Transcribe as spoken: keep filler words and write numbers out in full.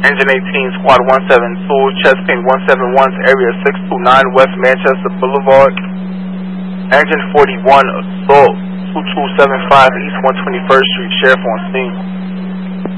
Engine eighteen, Squad one seven two, chest ping one seven one, area six two nine, West Manchester Boulevard. Engine forty-one, assault two two seven five, East one twenty-first Street, sheriff on scene.